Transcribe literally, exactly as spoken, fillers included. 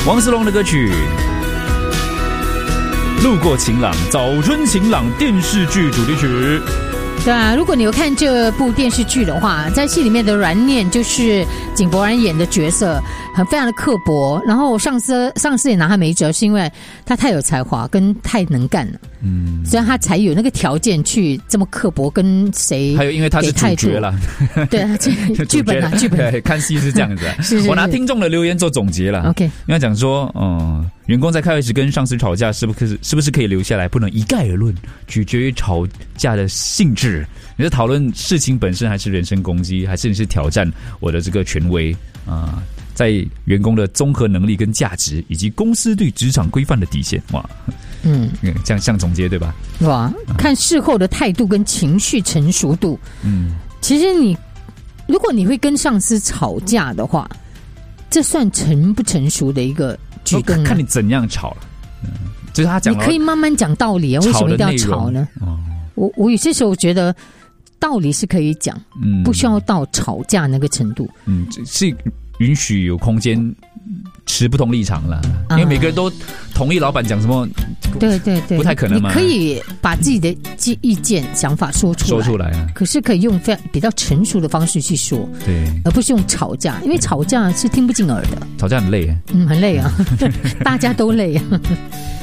王思龙的歌曲《路过晴朗》，早春晴朗电视剧主题曲。 对啊，如果你有看这部电视剧的话，在戏里面的阮念就是井柏然演的角色，很非常的刻薄，然后上司上司也拿他没辙，是因为他太有才华跟太能干了，嗯，所以他才有那个条件去这么刻薄跟谁。 还有因为他是主角啦， 对啊，剧本啊，剧本看戏是这样子、啊是是是， 我拿听众的留言做总结了。 OK， 因为讲说，嗯，员工在开会时跟上司吵架，是不是是不是可以留下来？不能一概而论，取决于吵架的性质。你是讨论事情本身，还是人身攻击，还是你是挑战我的这个权威啊、呃？在员工的综合能力跟价值，以及公司对职场规范的底线，哇，嗯，这样像总结对吧？ 哇，看事后的态度跟情绪成熟度，嗯，其实你如果你会跟上司吵架的话，这算成不成熟的一个举动、啊？ 看你怎样吵了，嗯，就是他讲， 你可以慢慢讲道理啊，为什么一定要吵呢？哦，我我有些时候觉得。道理是可以讲，嗯，不需要到吵架那个程度， 嗯，是允许有空间持不同立场啦，因为每个人都同意老板讲什么， 对对对， 不太可能嘛。 你可以把自己的意见、想法说出来， 说出来啊。 可是可以用非常比较成熟的方式去说， 对， 而不是用吵架，因为吵架是听不进耳的， 吵架很累， 嗯，很累啊，大家都累啊。